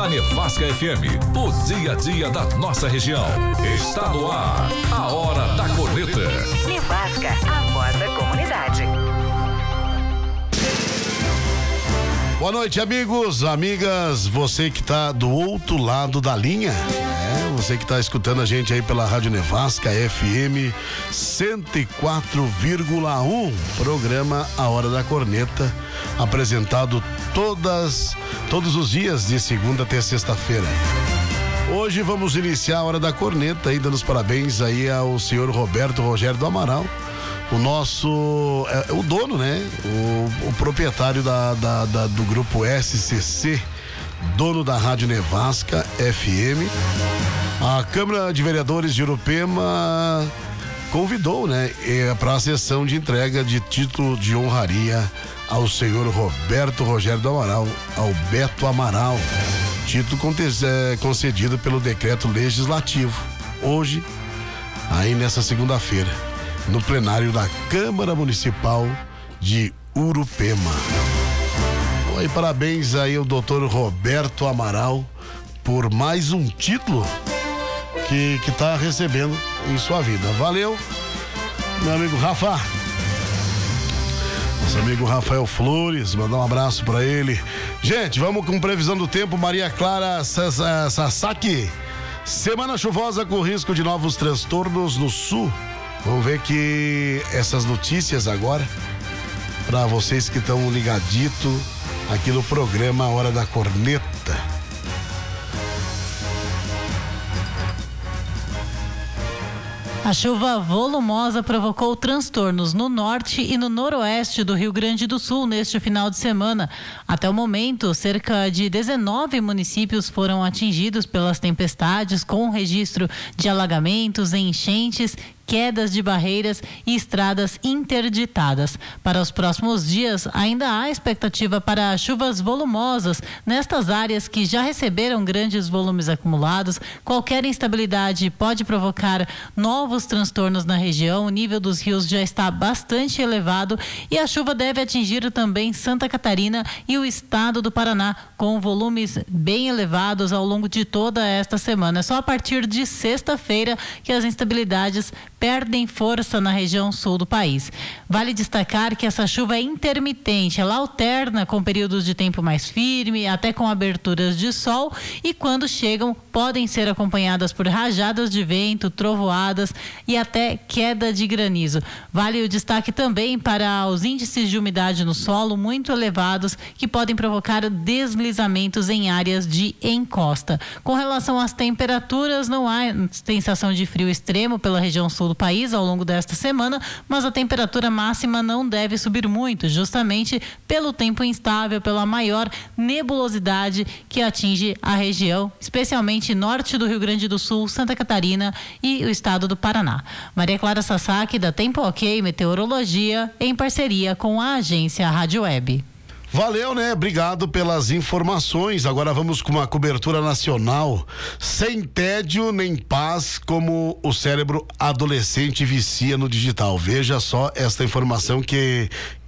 na Nevasca FM, o dia a dia da nossa região. Está no ar, a Hora da Corneta. Nevasca, a voz da comunidade. Boa noite, amigos, amigas, você que está do outro lado da linha, você que está escutando a gente aí pela Rádio Nevasca FM 104,1, programa A Hora da Corneta, apresentado todos os dias de segunda até sexta-feira. Hoje vamos iniciar a Hora da Corneta e dando os parabéns aí ao senhor Roberto Rogério do Amaral, o nosso, o dono, né? O proprietário do grupo SCC, dono da Rádio Nevasca FM. A Câmara de Vereadores de Urupema convidou, né, para a sessão de entrega de título de honraria ao senhor Roberto Rogério do Amaral, ao Beto Amaral. Título concedido pelo decreto legislativo. Hoje, aí nessa segunda-feira, no plenário da Câmara Municipal de Urupema. E parabéns aí ao doutor Roberto Amaral por mais um título que está recebendo em sua vida. Valeu, meu amigo Rafa. Nosso amigo Rafael Flores, mandar um abraço para ele. Gente, vamos com previsão do tempo. Maria Clara Sasaki. Semana chuvosa com risco de novos transtornos no sul. Vamos ver que essas notícias agora, para vocês que estão ligadito aqui no programa Hora da Corneta. A chuva volumosa provocou transtornos no norte e no noroeste do Rio Grande do Sul neste final de semana. Até o momento, cerca de 19 municípios foram atingidos pelas tempestades, com registro de alagamentos, enchentes, quedas de barreiras e estradas interditadas. Para os próximos dias, ainda há expectativa para chuvas volumosas nestas áreas que já receberam grandes volumes acumulados. Qualquer instabilidade pode provocar novos transtornos na região. O nível dos rios já está bastante elevado e a chuva deve atingir também Santa Catarina e o estado do Paraná, com volumes bem elevados ao longo de toda esta semana. É só a partir de sexta-feira que as instabilidades perdem força na região sul do país. Vale destacar que essa chuva é intermitente, ela alterna com períodos de tempo mais firme, até com aberturas de sol, e quando chegam podem ser acompanhadas por rajadas de vento, trovoadas e até queda de granizo. Vale o destaque também para os índices de umidade no solo muito elevados, que podem provocar deslizamentos em áreas de encosta. Com relação às temperaturas, não há sensação de frio extremo pela região sul do país ao longo desta semana, mas a temperatura máxima não deve subir muito, justamente pelo tempo instável, pela maior nebulosidade que atinge a região, especialmente norte do Rio Grande do Sul, Santa Catarina e o estado do Paraná. Maria Clara Sasaki, da Tempo Ok Meteorologia, em parceria com a agência Rádio Web. Valeu, né? Obrigado pelas informações. Agora vamos com uma cobertura nacional. Sem tédio nem paz, como o cérebro adolescente vicia no digital. Veja só esta informação que